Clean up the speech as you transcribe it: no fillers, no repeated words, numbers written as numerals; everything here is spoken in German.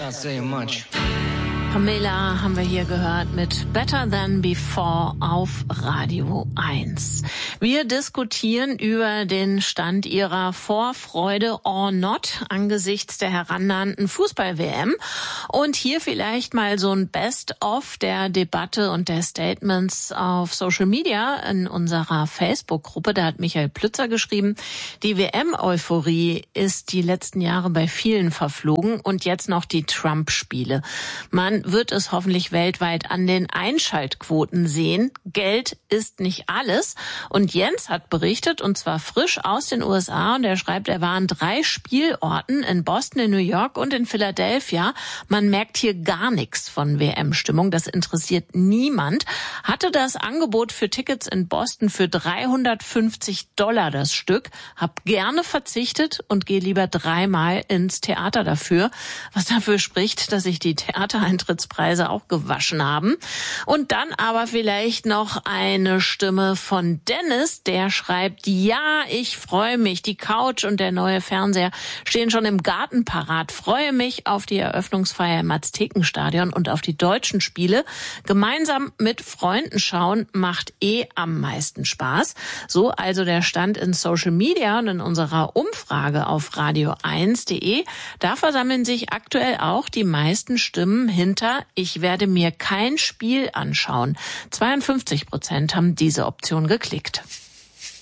not saying much. Pamela haben wir hier gehört mit Better Than Before auf Radio 1. Wir diskutieren über den Stand ihrer Vorfreude or not angesichts der herannahenden Fußball-WM. Und hier vielleicht mal so ein Best-of der Debatte und der Statements auf Social Media in unserer Facebook-Gruppe. Da hat Michael Plützer geschrieben, die WM-Euphorie ist die letzten Jahre bei vielen verflogen und jetzt noch die Trump-Spiele. Man wird es hoffentlich weltweit an den Einschaltquoten sehen. Geld ist nicht alles. Und Jens hat berichtet, und zwar frisch aus den USA, und er schreibt, er war an 3 Spielorten in Boston, in New York und in Philadelphia. Man merkt hier gar nichts von WM-Stimmung. Das interessiert niemand. Hatte das Angebot für Tickets in Boston für $350 das Stück. Hab gerne verzichtet und gehe lieber 3-mal ins Theater dafür. Was dafür spricht, dass ich die Theatereintrittspreise auch gewaschen haben. Und dann aber vielleicht noch eine Stimme von Dennis, der schreibt, ja, ich freue mich, die Couch und der neue Fernseher stehen schon im Garten parat, freue mich auf die Eröffnungsfeier im Aztekenstadion und auf die deutschen Spiele. Gemeinsam mit Freunden schauen macht am meisten Spaß. So also der Stand in Social Media und in unserer Umfrage auf radio1.de. Da versammeln sich aktuell auch die meisten Stimmen hinter ich werde mir kein Spiel anschauen. 52% haben diese Option geklickt.